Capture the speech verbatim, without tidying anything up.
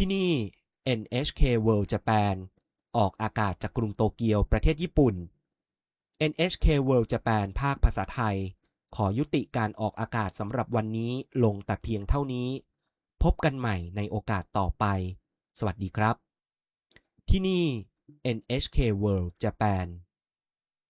ที่นี่ เอ็น เอช เค World Japan ออกอากาศจากกรุงโตเกียวประเทศญี่ปุ่น เอ็น เอช เค World Japan ภาคภาษาไทยขอยุติการออกอากาศสำหรับวันนี้ลงแต่เพียงเท่านี้พบกันใหม่ในโอกาสต่อไปสวัสดีครับที่นี่ เอ็น เอช เค World Japan